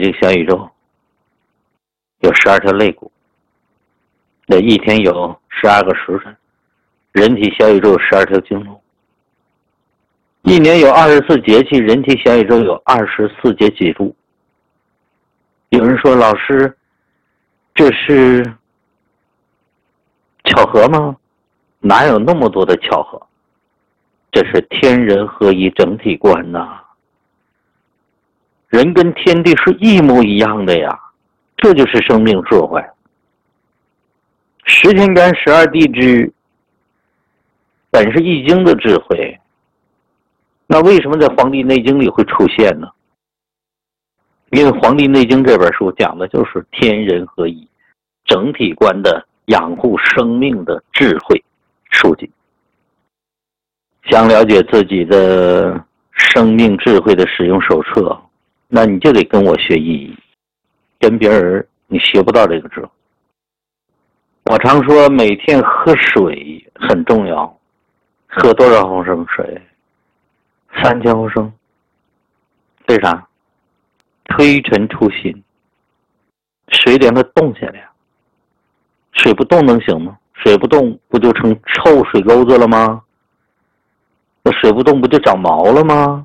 这个小宇宙有12条肋骨，那一天有12个时辰，人体小宇宙有12条经络，一年有24节气，人体小宇宙有24节脊柱。有人说，老师，这是巧合吗？哪有那么多的巧合？这是天人合一整体观呐。人跟天地是一模一样的呀，这就是生命智慧。10天干12地支本是易经的智慧，那为什么在《黄帝内经》里会出现呢？因为《黄帝内经》这本书讲的就是天人合一整体观的养护生命的智慧书籍。想了解自己的生命智慧的使用手册，那你就得跟我学意义，跟别人你学不到这个智慧。我常说每天喝水很重要，喝多少毫升水？3000毫升。为啥？推陈出新，水得让它动起来，水不动能行吗？水不动不就成臭水沟子了吗？那水不动不就长毛了吗？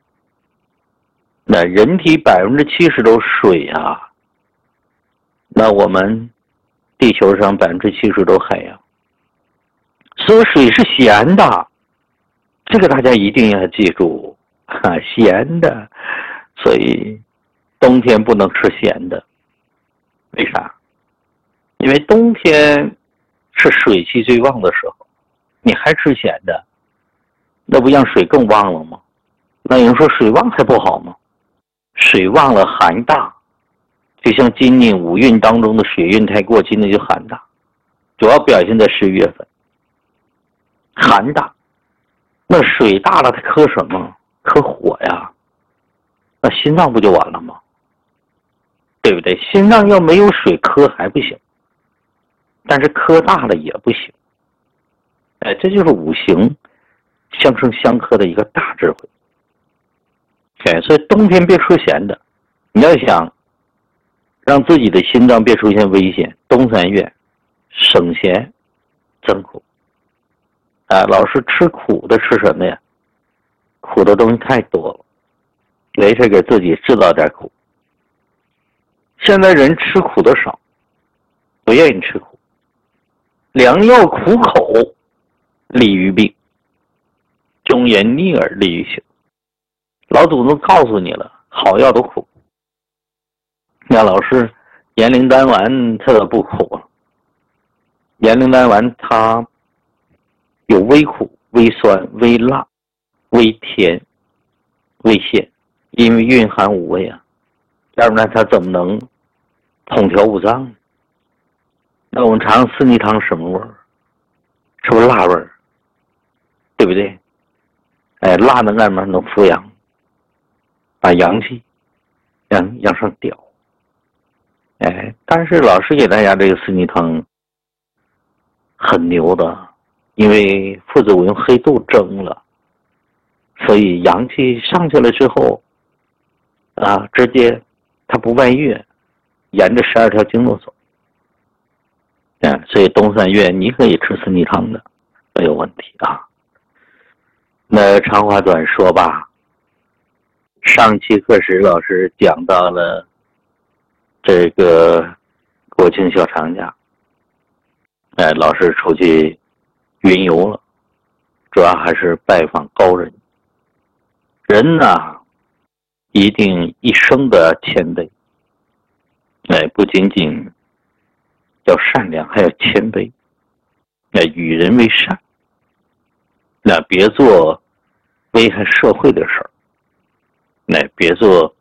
那人体70%都是水啊，那我们地球上70%都海洋，所以水是咸的，这个大家一定要记住啊，咸的，所以冬天不能吃咸的。为啥？因为冬天是水气最旺的时候，你还吃咸的，那不让水更旺了吗？那有人说水旺还不好吗？水旺了寒大，就像今年5运当中的水运太过期，那就寒大，主要表现在11月份。寒大，那水大了它克什么？克火呀，那心脏不就完了吗？对不对？心脏要没有水克还不行，但是克大了也不行。哎，这就是五行相生相克的一个大智慧。哎，所以冬天别吃咸的，你要想让自己的心脏别出现危险，冬3月省咸增苦。老是吃苦的吃什么呀？苦的东西太多了，没事给自己制造点苦。现在人吃苦的少，不愿意吃苦。良药苦口，利于病；忠言逆耳，利于行。老祖宗告诉你了，好药都苦。那老师，延灵丹丸它可不苦啊。延灵丹丸它有微苦、微酸、微辣、微甜、微咸，因为蕴含5味啊，要不然它怎么能通调五脏呢？那我们尝四逆汤什么味儿？是不是辣味儿？对不对？哎，辣能干嘛？能扶阳，把阳气往上调。哎，但是老师给大家这个四逆汤很牛的，因为父子我用黑豆蒸了，所以阳气上去了之后直接它不外越，沿着12条经络走。所以冬3月你可以吃四逆汤的，没有问题啊。那长话短说吧，上期课时老师讲到了这个国庆小长假，老师出去云游了，主要还是拜访高人。人呢，一定一生的谦卑，不仅仅要善良，还要谦卑。与人为善，别做危害社会的事儿，别做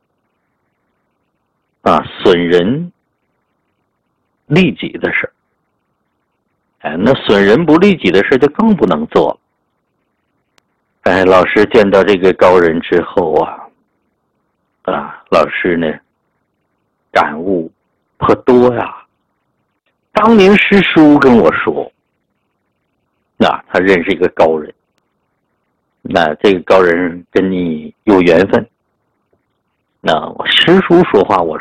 损人利己的事儿。那损人不利己的事就更不能做了。老师见到这个高人之后老师呢感悟颇多呀。当年师叔跟我说，他认识一个高人，这个高人跟你有缘分。我师叔说话我